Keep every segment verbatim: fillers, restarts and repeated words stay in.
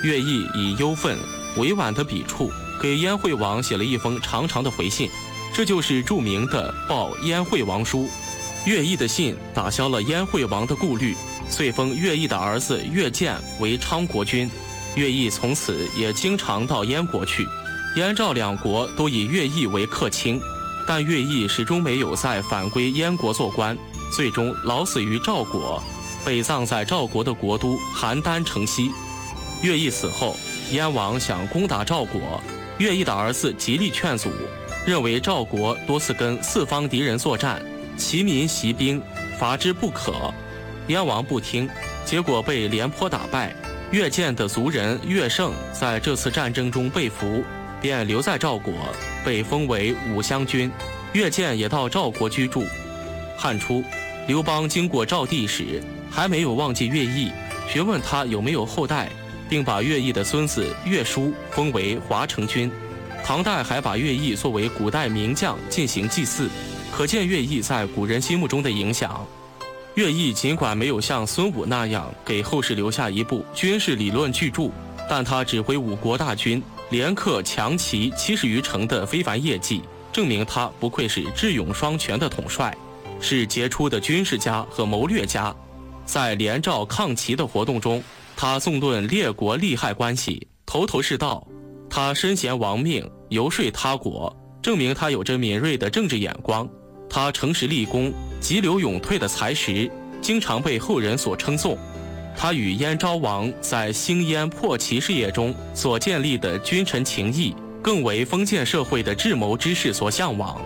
乐毅以忧愤、委婉的笔触给燕惠王写了一封长长的回信，这就是著名的《报燕惠王书》。乐毅的信打消了燕惠王的顾虑，遂封乐毅的儿子乐建为昌国君。乐毅从此也经常到燕国去，燕赵两国都以乐毅为客卿，但乐毅始终没有再返归燕国做官，最终老死于赵国，被葬在赵国的国都邯郸城西。乐毅死后，燕王想攻打赵国，乐毅的儿子极力劝阻，认为赵国多次跟四方敌人作战，齐民袭兵，伐之不可。燕王不听，结果被廉颇打败。乐建的族人乐胜在这次战争中被俘，便留在赵国，被封为武襄君。乐建也到赵国居住。汉初，刘邦经过赵地时，还没有忘记乐毅，询问他有没有后代，并把乐毅的孙子乐叔封为华成君。唐代还把乐毅作为古代名将进行祭祀，可见乐毅在古人心目中的影响。乐毅尽管没有像孙武那样给后世留下一部军事理论巨著，但他指挥五国大军连克强齐七十余城的非凡业绩，证明他不愧是智勇双全的统帅，是杰出的军事家和谋略家。在联赵抗齐的活动中，他纵论列国利害关系，头头是道。他身贤亡命，游说他国，证明他有着敏锐的政治眼光。他诚实立功，急流勇退的才识，经常被后人所称颂。他与燕昭王在兴燕破齐事业中所建立的君臣情谊，更为封建社会的智谋之士所向往。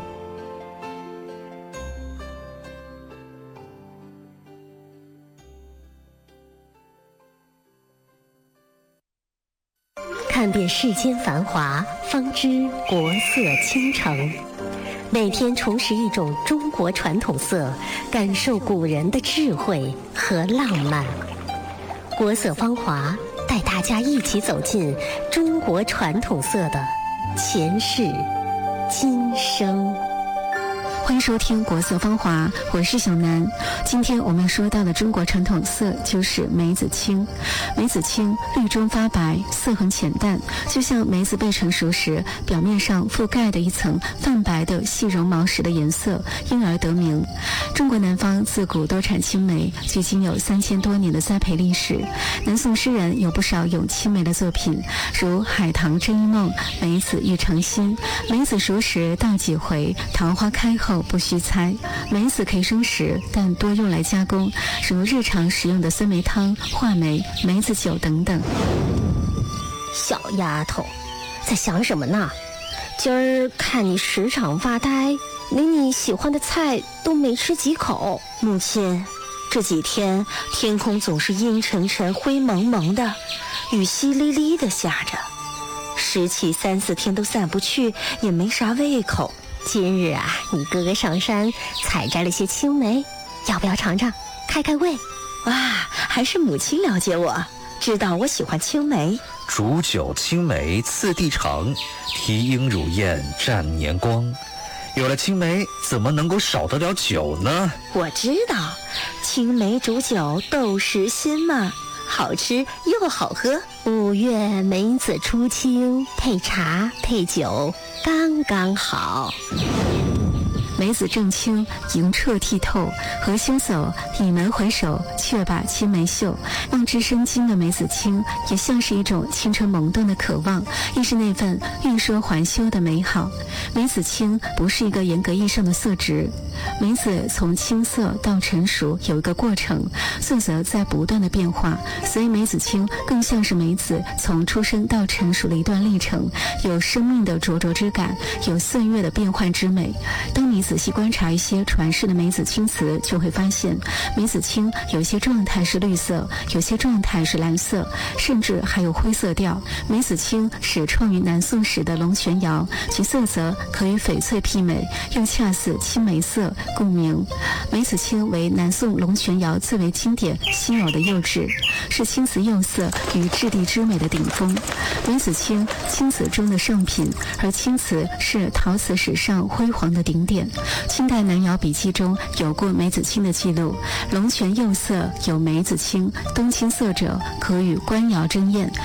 看遍世间繁华，方知国色倾城。每天重拾一种中国传统色，感受古人的智慧和浪漫。国色芳华，带大家一起走进中国传统色的前世今生。 欢迎收听国色芳华，我是小南。今天我们说到的中国传统色就是梅子青。梅子青绿中发白，色很浅淡，就像梅子被成熟时表面上覆盖的一层泛白的细绒毛时的颜色，因而得名。中国南方自古多产青梅，距今有三千多年的栽培历史。南宋诗人有不少咏青梅的作品，如《海棠争一梦》、梅子欲成心、梅子熟时到几回、桃花开后不须猜。梅子可以生食，但多用来加工，如日常食用的酸梅汤、话梅、梅子酒等等。 小丫头，在想什么呢？今儿看你时常发呆，连你喜欢的菜都没吃几口。 母亲，这几天天空总是阴沉沉、灰蒙蒙的，雨淅沥沥的下着，湿气三四天都散不去，也没啥胃口。 今日啊，你哥哥上山采摘了些青梅，要不要尝尝，开开胃？ 哇，还是母亲了解我，知道我喜欢青梅。 煮酒青梅次第尝，提莺乳燕占年光。有了青梅，怎么能够少得了酒呢？ 我知道，青梅煮酒斗时新嘛，好吃又好喝。 五月梅子初青，配茶配酒刚刚好。 梅子正清，莹澈剔透，何星叟倚门回首，却把青梅嗅。望之生津的梅子青，也像是一种青春萌动的渴望，亦是那份欲说还休的美好。梅子青不是一个严格意义上的色值，梅子从青涩到成熟有一个过程，色泽在不断的变化，所以梅子青更像是梅子从出生到成熟的一段历程，有生命的灼灼之感，有岁月的变幻之美。当你仔细观察一些传世的梅子青词，就会发现梅子青有些状态是绿色，有些状态是蓝色，甚至还有灰色调。梅子青始创于南宋时的龙泉窑，其色泽可与翡翠媲美，又恰似青梅色，故名。梅子青为南宋龙泉窑最为经典稀有的釉质，是青瓷釉色与质地之美的顶峰。梅子青，青瓷中的上品，而青瓷是陶瓷史上辉煌的顶点。清代南窑笔记中有过梅子青的记录，龙泉釉色有梅子青，冬青色者可与官窑争艳，